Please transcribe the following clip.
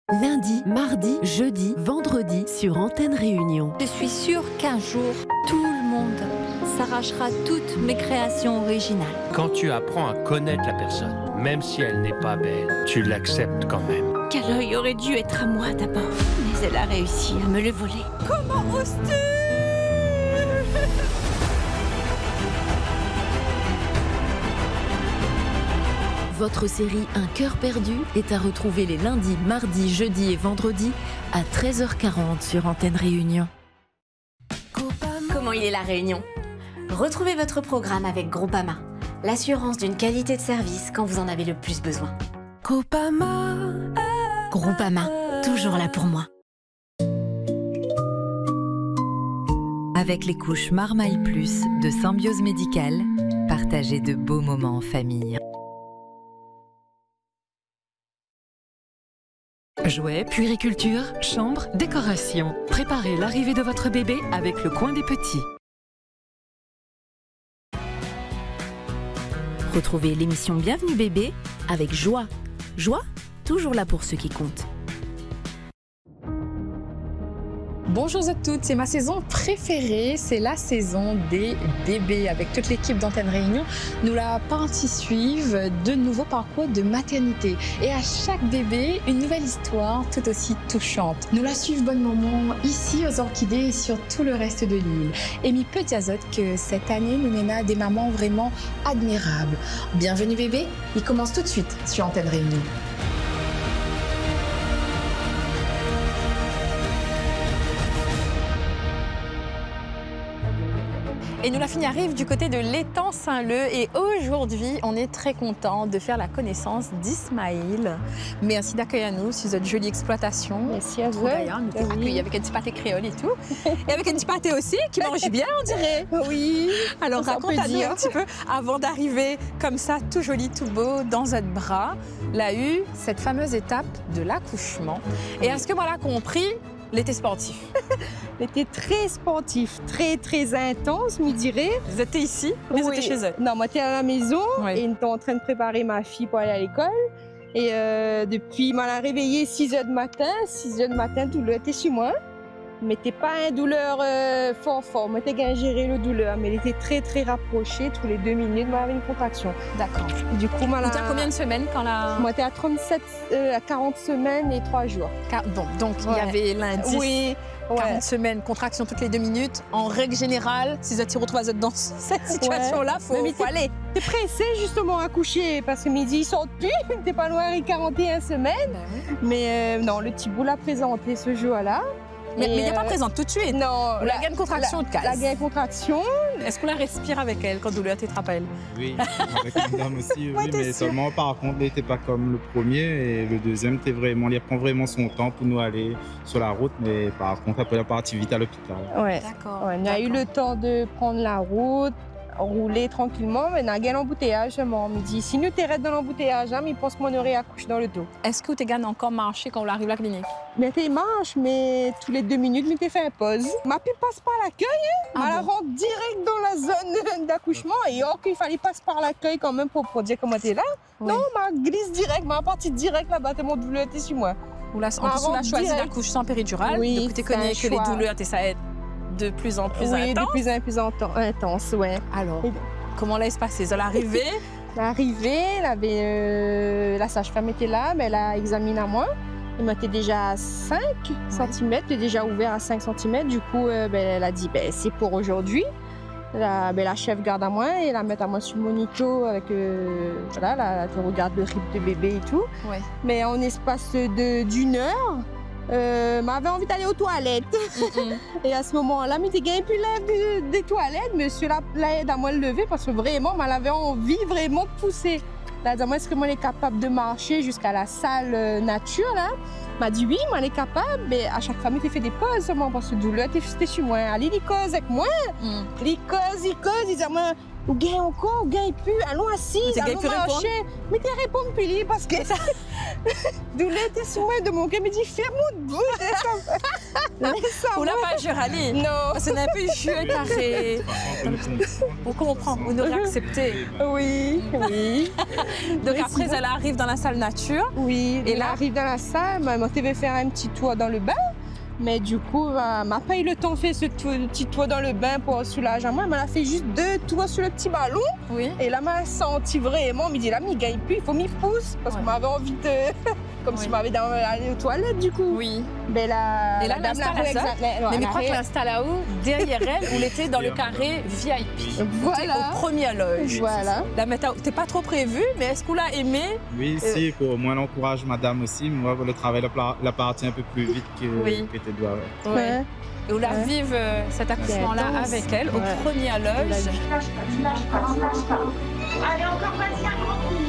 Lundi, mardi, jeudi, vendredi sur Antenne Réunion. Je suis sûre qu'un jour, tout le monde s'arrachera toutes mes créations originales. Quand tu apprends à connaître la personne, même si elle n'est pas belle, tu l'acceptes quand même. Quel œil aurait dû être à moi d'abord, mais elle a réussi à me le voler. Comment oses-tu ? Votre série Un cœur perdu est à retrouver les lundis, mardis, jeudis et vendredis à 13h40 sur Antenne Réunion. Comment il est la Réunion ? Retrouvez votre programme avec Groupama, l'assurance d'une qualité de service quand vous en avez le plus besoin. Groupama, toujours là pour moi. Avec les couches Marmaille Plus de Symbiose Médicale, partagez de beaux moments en famille. Jouets, puériculture, chambre, décoration. Préparez l'arrivée de votre bébé avec le coin des petits. Retrouvez l'émission Bienvenue bébé avec Joie. Joie, toujours là pour ceux qui comptent. Bonjour à toutes, c'est ma saison préférée, c'est la saison des bébés. Avec toute l'équipe d'Antenne Réunion, nous la partie suivre de nouveaux parcours de maternité. Et à chaque bébé, une nouvelle histoire tout aussi touchante. Nous la suivons bon moment ici aux Orchidées et sur tout le reste de l'île. Et mi peut dire que cette année, nous menons des mamans vraiment admirables. Bienvenue bébé, il commence tout de suite sur Antenne Réunion. Et nous la fini arrive du côté de l'étang Saint-Leu et aujourd'hui on est très content de faire la connaissance d'Ismaïl. Merci d'accueillir nous sur cette jolie exploitation. Merci à vous. D'ailleurs, nous t'avons accueilli avec un petit pâté créole et tout. Et avec un petit pâté aussi qui mange bien on dirait. Oui. Alors raconte-nous un petit peu avant d'arriver comme ça tout joli, tout beau dans notre bras, là eu cette fameuse étape de l'accouchement. Et à ce que moi là compris, l'été sportif. L'été très sportif, très très intense, me dirais. Vous étiez ici ou vous étiez chez eux? Non, moi j'étais à la maison Oui. et nous étions en train de préparer ma fille pour aller à l'école. Et depuis, m'a la réveillée 6h du matin. 6h du matin, tout le était chez moi. Mais t'es pas une douleur fort. Moi, t'es qu'à gérer le douleur, mais elle était très très rapprochée. Tous les 2 minutes, moi, j'avais une contraction. D'accord. Du coup, moi, Vous étiez à combien de semaines quand la... Moi, t'es à 40 semaines et 3 jours. Bon, donc il y avait l'indice. Oui. 40 semaines, contraction toutes les 2 minutes. En règle générale, si vous vous retrouvez dans cette situation-là, faut aller. T'es pressé justement à coucher parce que midi ils sortent plus. T'es pas loin de 41 semaines. Mais non, le petit bout l'a présenté ce jour-là. Mais il n'y a pas présente tout de suite. Non. La gaine contraction de casse. La gaine contraction. Est-ce qu'on la respire avec elle quand douleur t'attrape? Oui, avec une dame aussi, oui, mais seulement par contre, il n'était pas comme le premier et le deuxième, il prend vraiment son temps pour nous aller sur la route, mais par contre, après, il est parti vite à l'hôpital. Ouais. D'accord. Ouais, on a eu le temps de prendre la route, rouler tranquillement, mais on a gagné l'embouteillage. On me dit, si nous t'arrêtons dans l'embouteillage, mais il pense qu'on aurait accouché dans le dos. Est-ce que tu as encore marché quand on arrive à la clinique? Mais tu marches, mais tous les 2 minutes, tu fais une pause. Ma pu passe par l'accueil, elle rentre direct dans la zone d'accouchement, et or qu'il fallait passer par l'accueil quand même pour dire comment tu es là. Oui. Non, ma glisse direct, ma partie direct là-bas, tellement douleur était sur moi. En plus, on a choisi d'accoucher sans péridurale, oui, donc tu connais que les douleurs, ça aide de plus en plus intense. Oui, de plus en plus intense, ouais. Alors, comment là, il se passait? À l'arrivée? L'arrivée, la sage-femme était là, mais elle a examiné à moi. Il m'était déjà à 5 cm, il est déjà ouvert à 5 cm. Du coup, elle a dit, c'est pour aujourd'hui. La chef garde à moi et la met à moi sur le monito avec la regarde le rythme de bébé et tout. Ouais. Mais en espace d'une heure, m'avait envie d'aller aux toilettes. Et à ce moment-là, je n'ai plus l'aide des toilettes, monsieur l'a aide à moi le lever parce que vraiment, j'avais envie vraiment de pousser. Là, moi, est-ce que moi, elle est capable de marcher jusqu'à la salle nature, là? M'a dit oui, moi, elle est capable, mais à chaque fois, je fait des pauses seulement parce que douleur, c'était chez moi. Allez, il cause avec moi. Il cause, il dit, moi, ou gagne encore, ou gagne plus, allons assise, allons marcher. Mais tu réponds plus libre parce que ça. D'où l'été sur moi de mon cœur, me dit ferme-moi de bout. On n'a pas Géraldine. Non. Parce qu'on a un peu joué carré. On comprend, vous nous réacceptez. Oui. Donc après, elle arrive dans la salle nature. Oui, et là, elle arrive dans la salle, maman devait faire un petit tour dans le bain. Mais du coup, elle m'a pas eu le temps de faire ce petit tour dans le bain pour soulager moi. Elle m'a fait juste 2 tours sur le petit ballon. Oui. Et là, m'a senti vraiment. Elle me dit là, il gagne plus, il faut m'y pousse. Parce qu'on m'avait envie de. Comme si je m'avais allé aux toilettes, du coup. Oui. Mais là, et là, l'installe mais je crois que l'installe là-haut, derrière elle, où elle était dans le carré VIP. Voilà. Au premier loge. Voilà. Là, mais t'es pas trop prévu, mais est-ce qu'on l'a aimé? Oui, si, pour moi, l'encourage madame aussi. Moi, le travail la partie un peu plus vite que tes doigts. Ouais. Et on la vive cet accouchement-là avec elle, au premier loge. Allez, encore vas-y, un grand coup.